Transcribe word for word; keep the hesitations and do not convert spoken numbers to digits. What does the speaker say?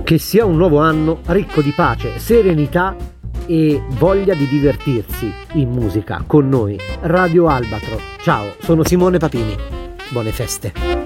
Che sia un nuovo anno ricco di pace, serenità e voglia di divertirsi in musica con noi. Radio Albatro. Ciao, sono Simone Papini. Buone feste.